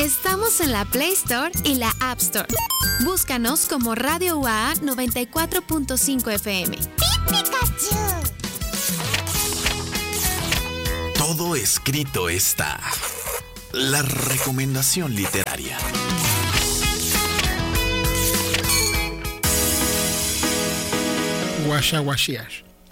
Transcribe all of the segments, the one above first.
Estamos en la Play Store y la App Store. Búscanos como Radio UAA 94.5 FM. ¡Pikachu! Todo escrito está. La recomendación literaria. Guaxaguaxear.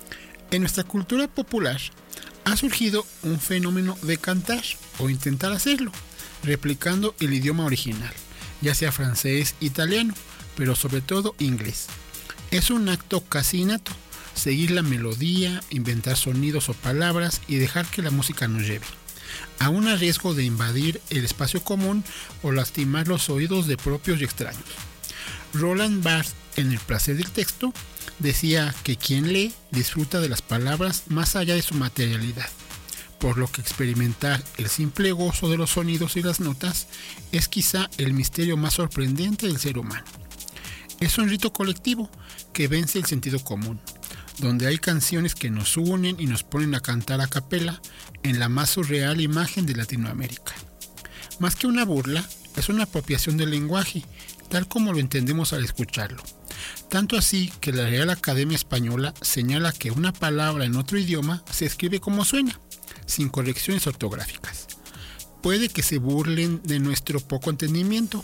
En nuestra cultura popular ha surgido un fenómeno de cantar o intentar hacerlo, replicando el idioma original, ya sea francés, italiano, pero sobre todo inglés. Es un acto casi innato, seguir la melodía, inventar sonidos o palabras y dejar que la música nos lleve, aún a riesgo de invadir el espacio común o lastimar los oídos de propios y extraños. Roland Barthes, en El placer del texto, decía que quien lee disfruta de las palabras más allá de su materialidad, por lo que experimentar el simple gozo de los sonidos y las notas es quizá el misterio más sorprendente del ser humano. Es un rito colectivo que vence el sentido común, donde hay canciones que nos unen y nos ponen a cantar a capela en la más surreal imagen de Latinoamérica. Más que una burla, es una apropiación del lenguaje, tal como lo entendemos al escucharlo. Tanto así que la Real Academia Española señala que una palabra en otro idioma se escribe como suena, sin correcciones ortográficas. Puede que se burlen de nuestro poco entendimiento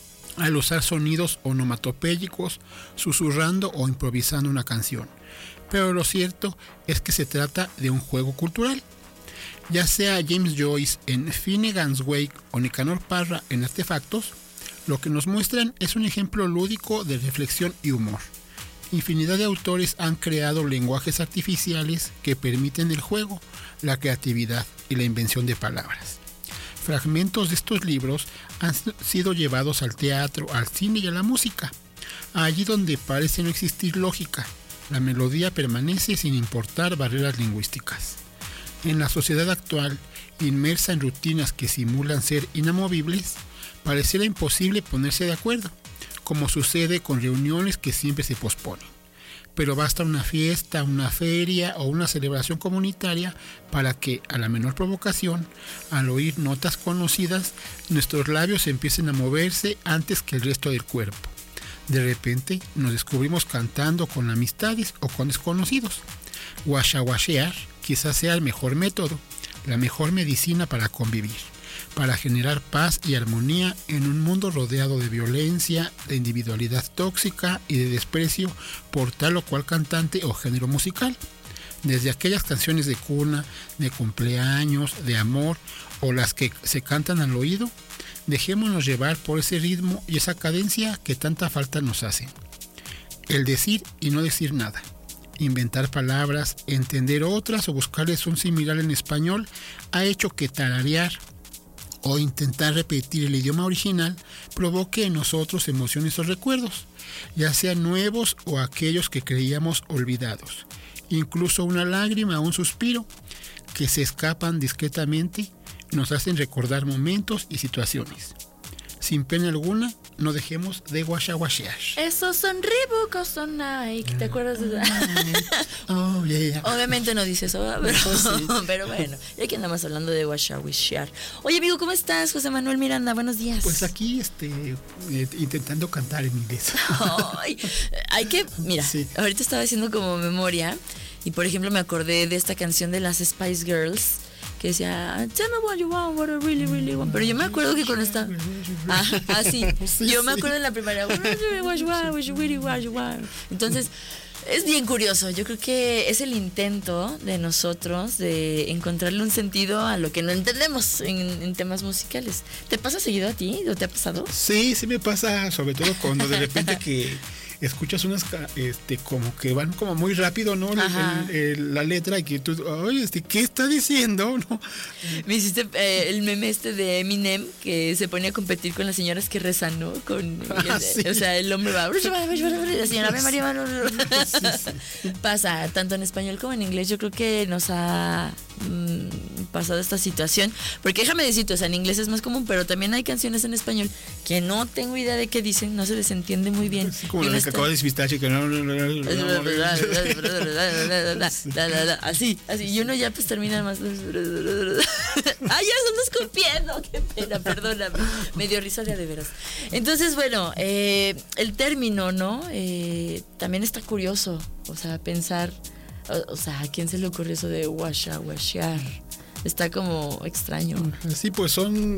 al usar sonidos onomatopéyicos, susurrando o improvisando una canción, pero lo cierto es que se trata de un juego cultural. Ya sea James Joyce en Finnegan's Wake o Nicanor Parra en Artefactos, lo que nos muestran es un ejemplo lúdico de reflexión y humor. Infinidad de autores han creado lenguajes artificiales que permiten el juego, la creatividad y la invención de palabras. Fragmentos de estos libros han sido llevados al teatro, al cine y a la música. Allí donde parece no existir lógica, la melodía permanece sin importar barreras lingüísticas. En la sociedad actual, inmersa en rutinas que simulan ser inamovibles, pareciera imposible ponerse de acuerdo, como sucede con reuniones que siempre se posponen. Pero basta una fiesta, una feria o una celebración comunitaria para que, a la menor provocación, al oír notas conocidas, nuestros labios empiecen a moverse antes que el resto del cuerpo. De repente nos descubrimos cantando con amistades o con desconocidos. Guaxaguaxear quizás sea el mejor método, la mejor medicina para convivir, para generar paz y armonía en un mundo rodeado de violencia, de individualidad tóxica y de desprecio por tal o cual cantante o género musical. Desde aquellas canciones de cuna, de cumpleaños, de amor o las que se cantan al oído, dejémonos llevar por ese ritmo y esa cadencia que tanta falta nos hacen. El decir y no decir nada, inventar palabras, entender otras o buscarles un similar en español ha hecho que tararear o intentar repetir el idioma original provoque en nosotros emociones o recuerdos, ya sean nuevos o aquellos que creíamos olvidados, incluso una lágrima o un suspiro que se escapan discretamente nos hacen recordar momentos y situaciones. Sin pena alguna, no dejemos de guaxaguaxear. Esos son Reebok o son Nike, ¿te acuerdas de eso? Oh, yeah. Obviamente no dice eso, pero, sí. Pero bueno, ya que andamos hablando de guaxaguaxear. Oye, amigo, ¿cómo estás? José Manuel Miranda, buenos días. Pues aquí intentando cantar en inglés. Ay, hay que, mira, sí. Ahorita estaba haciendo como memoria y por ejemplo me acordé de esta canción de las Spice Girls que decía tell me what you want, what I really, really want. Pero yo me acuerdo que cuando estaba así, yo me acuerdo en la primaria entonces es bien curioso. Yo creo que es el intento de nosotros de encontrarle un sentido a lo que no entendemos en temas musicales. ¿Te pasa seguido a ti? ¿O te ha pasado? Sí me pasa, sobre todo cuando de repente que escuchas unas como que van como muy rápido, ¿no? La letra y que tú, oye, ¿qué está diciendo? ¿No? Me hiciste el meme de Eminem que se pone a competir con las señoras que rezan, ¿no? Sí. O sea, el hombre va, la señora María. Sí. Pasa tanto en español como en inglés. Yo creo que nos ha pasado esta situación, porque déjame decirte, o sea, en inglés es más común, pero también hay canciones en español que no tengo idea de qué dicen, no se les entiende muy bien. Sí, como la que acaba de despistache, que no. Así, y uno ya pues termina más. ¡Ay, ya están escupiendo! ¡Qué pena! Perdóname. Me dio risa de veras. Entonces, bueno, el término, ¿no? También está curioso, o sea, pensar, o sea, ¿a quién se le ocurrió eso de washear? Está como extraño. Sí, pues son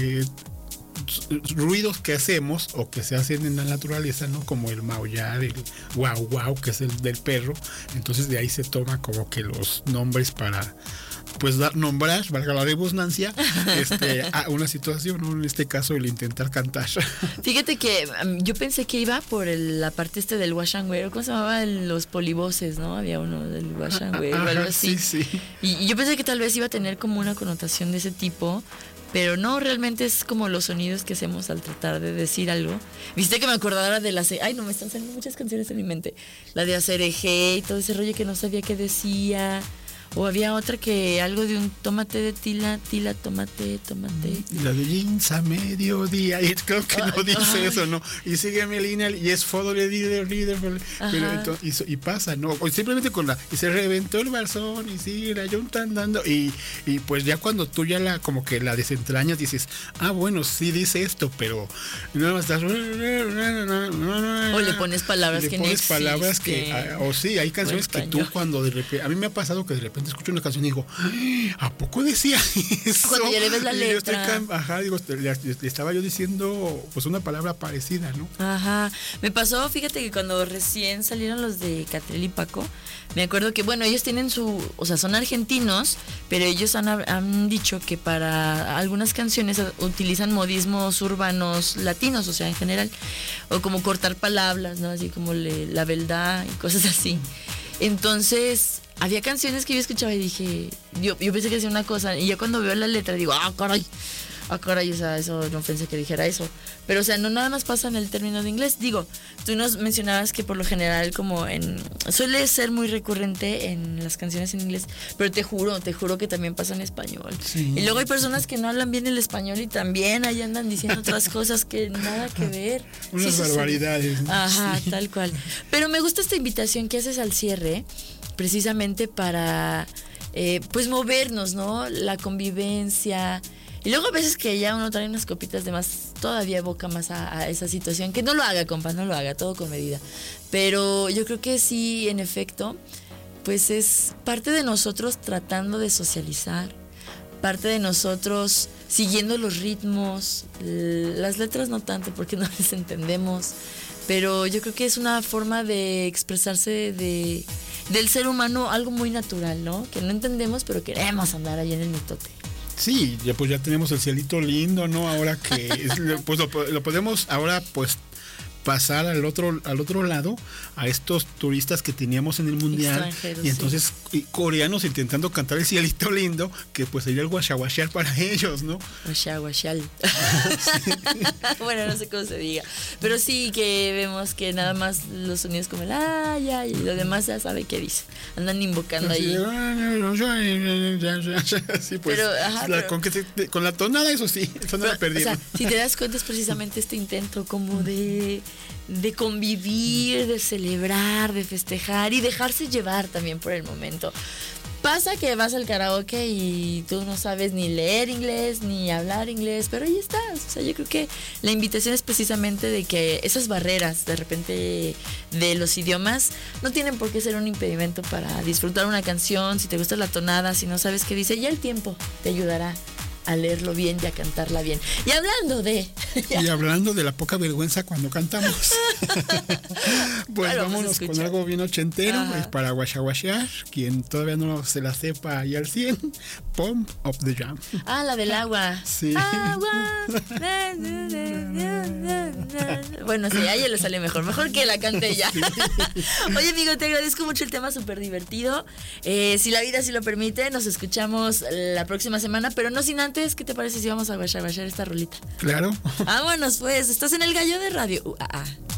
ruidos que hacemos o que se hacen en la naturaleza, ¿no? Como el maullar, el guau guau, que es el del perro. Entonces de ahí se toma como que los nombres para pues nombrar, valga la redundancia, a una situación, ¿no? En este caso el intentar cantar. Fíjate que yo pensé que iba por la parte del wash and wear, ¿cómo se llamaba? Los polivoces, ¿no? Había uno del wash and wear o algo así. Sí. Y yo pensé que tal vez iba a tener como una connotación de ese tipo, pero no, realmente es como los sonidos que hacemos al tratar de decir algo. Viste que me acordaba de ay, no, me están saliendo muchas canciones en mi mente. La de hacer eje y todo ese rollo que no sabía qué decía. O había otra que algo de un tomate de tila, tomate. Y la de jeans a mediodía. Y creo que no dice eso, ¿no? Y sigue mi línea y es fodo de líder. Pero entonces, y pasa, ¿no? O simplemente y se reventó el balsón y sigue la yunta andando. Y pues ya cuando tú ya como que la desentrañas, dices, bueno, sí dice esto, pero nada más estás. O le pones palabras que no existen. O sí, hay canciones que tú cuando de repente. A mí me ha pasado que de repente escucho una canción y digo, ¿a poco decía eso? Cuando ya le ves la letra. Le estaba yo diciendo pues una palabra parecida, ¿no? Ajá. Me pasó, fíjate que cuando recién salieron los de Catriel y Paco, me acuerdo que, bueno, ellos tienen o sea, son argentinos, pero ellos han dicho que para algunas canciones utilizan modismos urbanos latinos, o sea, en general, o como cortar palabras, ¿no? Así como la verdad y cosas así. Entonces, había canciones que yo escuchaba y dije, yo pensé que hacía una cosa, y ya cuando veo la letra digo, caray, o sea, eso no pensé que dijera eso. Pero, o sea, no nada más pasa en el término de inglés. Digo, tú nos mencionabas que por lo general suele ser muy recurrente en las canciones en inglés, pero te juro que también pasa en español. Sí. Y luego hay personas que no hablan bien el español y también ahí andan diciendo otras cosas que nada que ver. Unas barbaridades, ¿no? Ajá, sí. Tal cual. Pero me gusta esta invitación que haces al cierre, precisamente para pues movernos, ¿no? La convivencia. Y luego a veces que ya uno trae unas copitas de más, todavía evoca más a esa situación. Que no lo haga, compa, no lo haga, todo con medida. Pero yo creo que sí, en efecto, pues es parte de nosotros tratando de socializar, parte de nosotros siguiendo los ritmos, las letras no tanto porque no les entendemos, pero yo creo que es una forma de expresarse del ser humano, algo muy natural, ¿no? Que no entendemos, pero queremos andar ahí en el mitote. Sí, ya tenemos el cielito lindo, ¿no? Ahora que pues lo podemos ahora pues pasar al otro lado, a estos turistas que teníamos en el mundial, y entonces sí, coreanos intentando cantar el cielito lindo, que pues sería el guashawashear para ellos, ¿no? Guashawashear. Bueno, no sé cómo se diga, pero sí que vemos que nada más los sonidos como el ay, y lo demás ya sabe qué dice, andan invocando ahí. Sí, pues, pero, con la tonada, eso sí, eso no la perdimos. O sea, si te das cuenta, es precisamente este intento como de convivir, de celebrar, de festejar y dejarse llevar también por el momento. Pasa que vas al karaoke y tú no sabes ni leer inglés ni hablar inglés, pero ahí estás. O sea, yo creo que la invitación es precisamente de que esas barreras de repente de los idiomas no tienen por qué ser un impedimento para disfrutar una canción. Si te gusta la tonada, si no sabes qué dice, ya el tiempo te ayudará a leerlo bien y a cantarla bien. Y hablando de la poca vergüenza cuando cantamos, pues claro, vámonos con algo bien ochentero. Es para guashawashear, quien todavía no se la sepa ahí al 100, Pump Up the Jam. La del agua. Sí. Agua. Bueno, sí, a ella le sale mejor que la cante ella. Sí. Oye, amigo, te agradezco mucho el tema, súper divertido. Si la vida sí lo permite, nos escuchamos la próxima semana, pero no sin antes. ¿Qué te parece si vamos a guashawashear esta rolita? Claro. Vámonos pues, estás en el Gallo de Radio UAA.